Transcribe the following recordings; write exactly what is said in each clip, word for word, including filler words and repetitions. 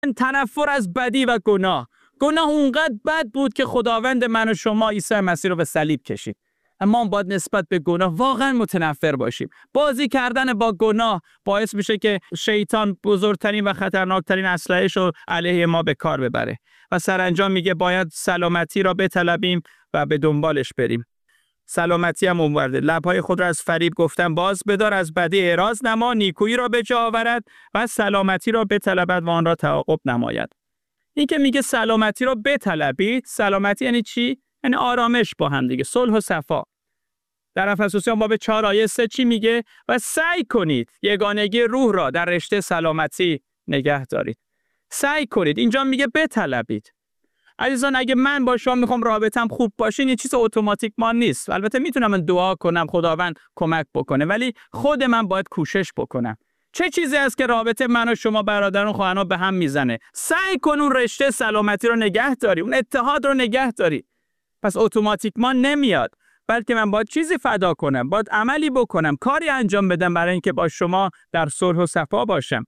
تنفر از بدی و گناه. گناه اونقدر بد بود که خداوند من و شما عیسی مسیح رو به صلیب کشید. اما باید نسبت به گناه واقعا متنفر باشیم. بازی کردن با گناه باعث میشه که شیطان بزرگترین و خطرناکترین اسلحه‌اش رو علیه ما به کار ببره و سرانجام میگه باید سلامتی را بطلبیم و به دنبالش بریم. سلامتی هم اونورده. لبهای خود را از فریب گفتن باز بدار، از بدی اعراض نما، نیکویی را به جا آورد و سلامتی را بطلبد و آن را تعاقب نماید. این که میگه سلامتی را بطلبید، سلامتی یعنی چی؟ یعنی آرامش با هم دیگه، صلح و صفا. در افسوسیان باب چهار آیه سه چی میگه؟ و سعی کنید یگانگی روح را در رشته سلامتی نگه دارید. سعی کنید. اینجا میگه بطلبید. عزیزان اگه من با شما میخوام رابطم خوب باشه، این چیز اتوماتیک ما نیست. البته میتونم من دعا کنم خداوند کمک بکنه، ولی خود من باید کوشش بکنم. چه چیزی است که رابطه من و شما برادران خواهران به هم میزنه؟ سعی کن اون رشته سلامتی رو نگه داری، اون اتحاد رو نگه داری. پس اتوماتیک ما نمیاد، بلکه من باید چیزی فدا کنم، باید عملی بکنم، کاری انجام بدم برای اینکه با شما در صلح و صفا باشم.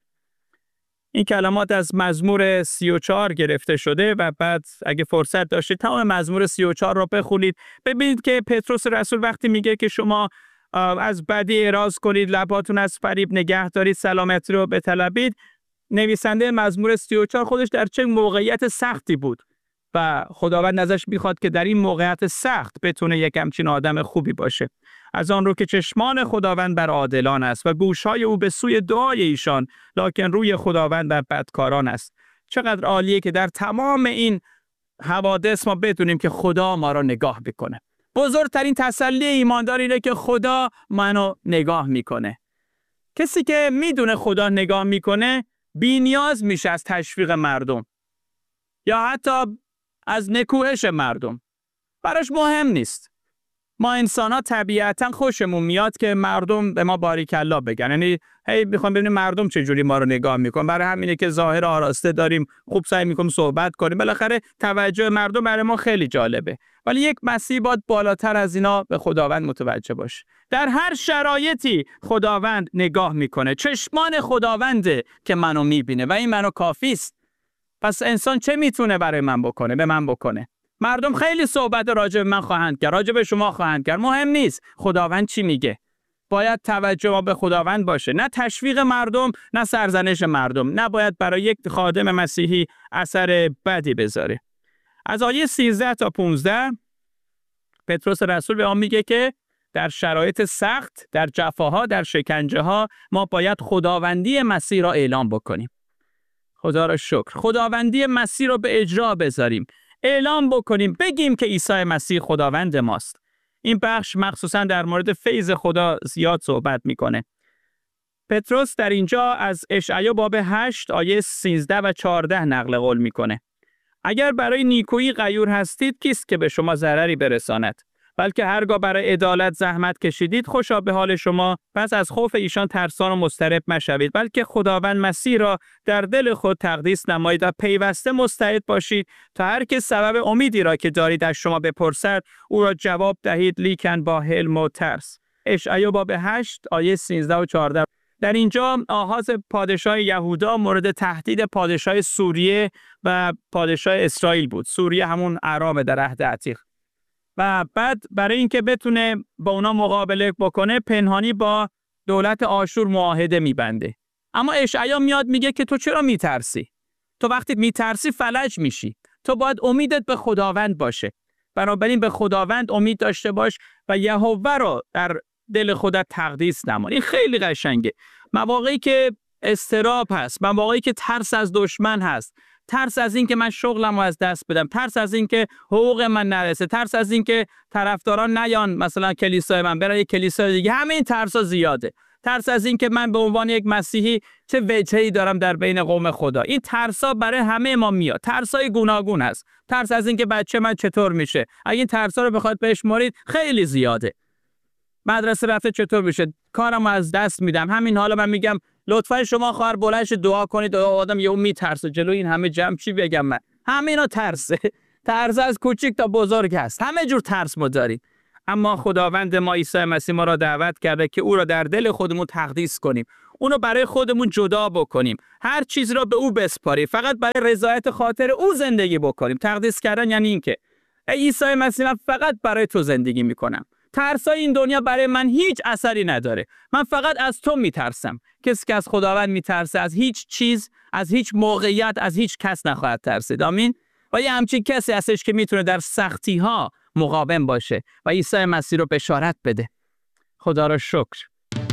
این کلمات از مزمور سی و چهار گرفته شده و بعد اگه فرصت داشتید تمام مزمور سی و چهار رو بخونید. ببینید که پتروس رسول وقتی میگه که شما از بدی اعراض کنید، لباتون از فریب نگه دارید، سلامتی رو بطلبید، نویسنده مزمور سی و چهار خودش در چه موقعیت سختی بود و خداوند ازش میخواد که در این موقعیت سخت بتونه یک همچین آدم خوبی باشه. از آن رو که چشمان خداوند بر عادلان است و گوشهای او به سوی دعای ایشان، لکن روی خداوند بر بدکاران است. چقدر عالیه که در تمام این حوادث ما بدونیم که خدا ما را نگاه میکنه. بزرگترین تسلی ایماندار اینه که خدا منو نگاه میکنه. کسی که میدونه خدا نگاه میکنه بی نیاز میشه از تشویق مردم یا حتی از نکوهش مردم. براش مهم نیست. ما انسان ها طبیعتا خوشمون میاد که مردم به ما باریکلا بگن. یعنی هی میخوام ببینیم مردم چجوری ما رو نگاه میکنن. برای همینه که ظاهر آراسته داریم، خوب سعی میکنیم صحبت کنیم. بالاخره توجه مردم برای ما خیلی جالبه. ولی یک مسیح باید بالاتر از اینا به خداوند متوجه باشه. در هر شرایطی خداوند نگاه میکنه. چشمان خداونده که منو میبینه و این منو کافی است. پس انسان چه میتونه برای من بکنه؟ به من بکنه. مردم خیلی صحبت راجع به من خواهند کرد، راجع به شما خواهند کرد. مهم نیست. خداوند چی میگه؟ باید توجه ما به خداوند باشه. نه تشویق مردم، نه سرزنش مردم. نه باید برای یک خادم مسیحی اثر بدی بذاره. از آیه سیزده تا پانزده پتروس رسول به ما میگه که در شرایط سخت، در جفاها، در شکنجه ها ما باید خداوندی مسیح را اعلام بکنیم. خدا را شکر. خداوندی مسیح را به اجرا بذاریم. اعلام بکنیم، بگیم که عیسی مسیح خداوند ماست. این بخش مخصوصا در مورد فیض خدا زیاد صحبت میکنه. پتروس در اینجا از اشعیا باب هشت آیه سیزده و چهارده نقل قول میکنه. اگر برای نیکویی غیور هستید کیست که به شما ضرری برساند؟ بلکه هرگاه برای عدالت زحمت کشیدید خوشا به حال شما، پس از خوف ایشان ترسان و مضطرب مشوید، بلکه خداوند مسیح را در دل خود تقدیس نمایید و پیوسته مستعد باشید تا هر که سبب امیدی را که دارید از شما بپرسد او را جواب دهید، لیکن با حلم و ترس. اشعیا باب هشت آیه سیزده و چهارده. در اینجا آغاز پادشاه یهودا مورد تهدید پادشاه سوریه و پادشاه اسرائیل بود. سوریه همون ارام در عهد عتیق. و بعد برای اینکه بتونه با اونا مقابله بکنه پنهانی با دولت آشور معاهده میبنده. اما اشعیا میاد میگه که تو چرا میترسی؟ تو وقتی میترسی فلج میشی. تو باید امیدت به خداوند باشه. بنابراین به خداوند امید داشته باش و یهوه رو در دل خودت تقدیس نما. این خیلی قشنگه. مواقعی که اضطراب هست، مواقعی که ترس از دشمن هست، ترس از این که من شغلمو از دست بدم، ترس از این که حقوق من نرسه، ترس از این که طرفداران نیان مثلا کلیسای من برای یک کلیسای دیگه، همه این ترسا زیاده. ترس از این که من به عنوان یک مسیحی چه وجهی دارم در بین قوم خدا. این ترسا برای همه ما میاد. ترسای گوناگون هست. ترس از این که بچه من چطور میشه. اگه این ترسا رو بخواید بشمارید خیلی زیاده. مدرسه رفته چطور میشه؟ کارمو از دست میدم. همین حالا من میگم لطفا شما خواهر بلند شید دعا کنید. آدم یهو میترسه جلو این همه جمع چی بگم من؟ همینا ترسه. ترس از کوچیک تا بزرگ هست. همه جور ترس ما داریم. اما خداوند ما عیسی مسیح ما را دعوت کرده که او را در دل خودمون تقدیس کنیم، اونو برای خودمون جدا بکنیم، هر چیز را به او بسپاریم، فقط برای رضایت خاطر او زندگی بکنیم. تقدیس کردن یعنی این که ای عیسی مسیح، من فقط برای تو زندگی میکنم. ترسای این دنیا برای من هیچ اثری نداره. من فقط از تو میترسم. کسی که از خداوند میترسه از هیچ چیز، از هیچ موقعیت، از هیچ کس نخواهد ترسید. آمین. و یه همچین کسی هستش که میتونه در سختی ها مقاوم باشه و عیسی مسیح رو بشارت بده. خدا را شکر.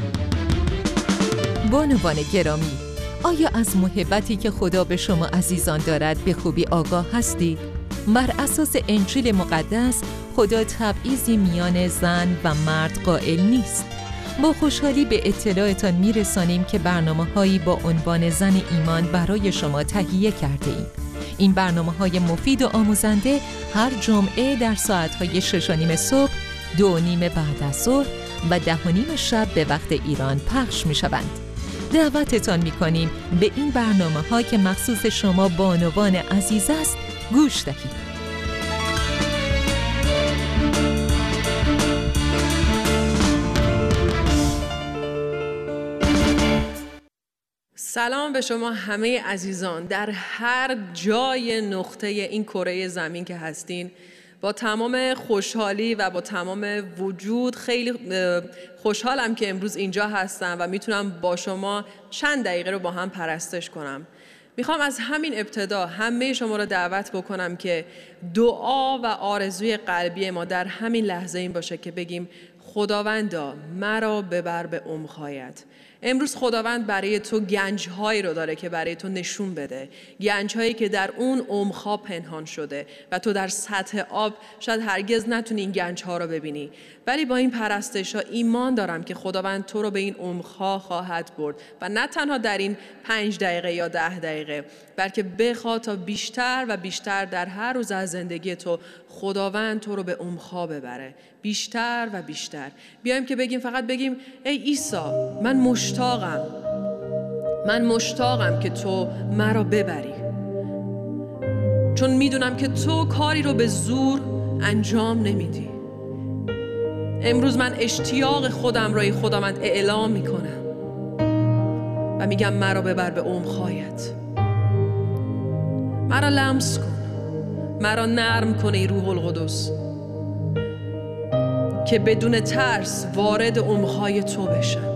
بانوان گرامی، آیا از محبتی که خدا به شما عزیزان دارد به خوبی آگاه هستید؟ بر اساس انجیل مقدس خدا تبعیضی میان زن و مرد قائل نیست. با خوشحالی به اطلاعتان میرسانیم که برنامه‌هایی با عنوان زن ایمان برای شما تهیه کرده ایم. این برنامه‌های مفید و آموزنده هر جمعه در ساعت‌های شش و نیم صبح، دو و نیم بعد از ظهر و ده و نیم شب به وقت ایران پخش می‌شوند. دعوتتان می‌کنیم به این برنامه‌ها که مخصوص شما بانوان عزیز است گوش دهید. سلام به شما همه عزیزان در هر جای نقطه این کره زمین که هستین. با تمام خوشحالی و با تمام وجود خیلی خوشحالم که امروز اینجا هستم و میتونم با شما چند دقیقه رو با هم پرستش کنم. میخوام از همین ابتدا همه شما رو دعوت بکنم که دعا و آرزوی قلبی ما در همین لحظه این باشه که بگیم خداوندا مرا ببر به عمق‌هایت. امروز خداوند برای تو گنج‌هایی رو داره که برای تو نشون بده، گنج‌هایی که در اون عمق‌ها پنهان شده و تو در سطح آب شاید هرگز نتونی این گنج‌ها رو ببینی، ولی با این پرستش‌ها ایمان دارم که خداوند تو رو به این عمق‌ها خواهد برد و نه تنها در این پنج دقیقه یا ده دقیقه، بلکه بخواد تا بیشتر و بیشتر در هر روز از زندگی تو خداوند تو رو به عمق‌ها ببره، بیشتر و بیشتر. بیایم که بگیم، فقط بگیم ای عیسی، من مشتاقم من مشتاقم که تو مرا ببری، چون میدونم که تو کاری رو به زور انجام نمیدی. امروز من اشتیاق خودم رای خداوند اعلام میکنم و میگم مرا ببر به عمق‌هایت، مرا لمس کن، مرا نرم کن ای روح القدس که بدون ترس وارد عمق‌های تو بشم.